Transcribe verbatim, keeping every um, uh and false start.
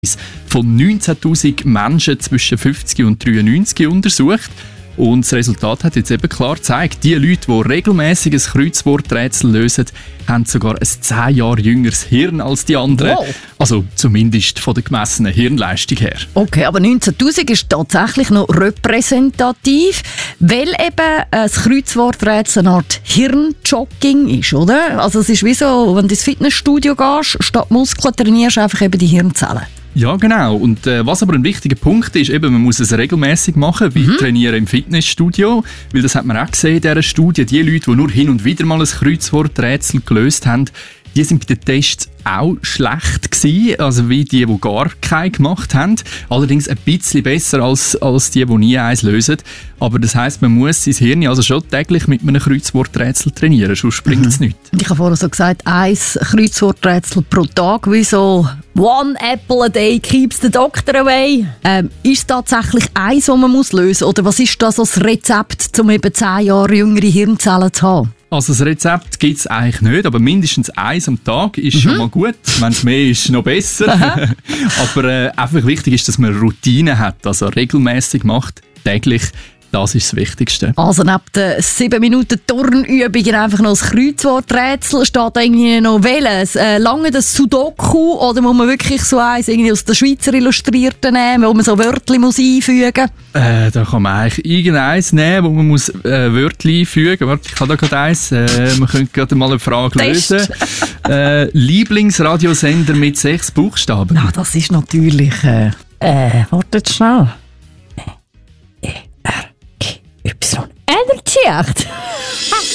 von neunzehntausend Menschen zwischen fünfzig und dreiundneunzig untersucht. Und das Resultat hat jetzt eben klar gezeigt, die Leute, die regelmäßig ein Kreuzworträtsel lösen, haben sogar ein zehn Jahre jüngeres Hirn als die anderen. Wow. Also zumindest von der gemessenen Hirnleistung her. Okay, aber neunzehntausend ist tatsächlich noch repräsentativ, weil eben ein Kreuzworträtsel eine Art Hirnjogging ist, oder? Also es ist wie so, wenn du ins Fitnessstudio gehst, statt Muskeln trainierst du einfach eben die Hirnzellen. Ja, genau. Und äh, was aber ein wichtiger Punkt ist, eben, man muss es regelmäßig machen, wie mhm. trainieren im Fitnessstudio. Weil das hat man auch gesehen in dieser Studie. Die Leute, die nur hin und wieder mal ein Kreuzworträtsel gelöst haben, die sind bei den Tests auch schlecht gewesen, also wie die, die gar keinen gemacht haben. Allerdings ein bisschen besser als, als die, die nie eins lösen. Aber das heisst, man muss sein Hirn also schon täglich mit einem Kreuzworträtsel trainieren, sonst bringt es mhm. nichts. Ich habe vorhin so gesagt, ein Kreuzworträtsel pro Tag, wie so «One apple a day keeps the doctor away». Ähm, ist es tatsächlich eins, das man muss lösen muss? Oder was ist das als Rezept, um eben zehn Jahre jüngere Hirnzellen zu haben? Also das Rezept gibt es eigentlich nicht, aber mindestens eins am Tag ist mhm. schon mal gut. Wenn es mehr ist, noch besser. Aber äh, einfach wichtig ist, dass man Routine hat, also regelmäßig macht, täglich. Das ist das Wichtigste. Also neben den sieben Minuten Turnübungen einfach noch das Kreuzworträtsel. Steht da irgendwie noch welches? Äh, lange das Sudoku oder muss man wirklich so eins irgendwie aus der Schweizer Illustrierten nehmen, wo man so Wörtchen muss einfügen muss? Äh, da kann man eigentlich irgendeins nehmen, wo man muss äh, Wörtchen einfügen muss. Warte, ich habe da gerade eins. Äh, wir können gerade mal eine Frage Test. lösen. Äh, Lieblingsradiosender mit sechs Buchstaben? Na, das ist natürlich... Äh, äh wartet schnell. Y. Energy echt?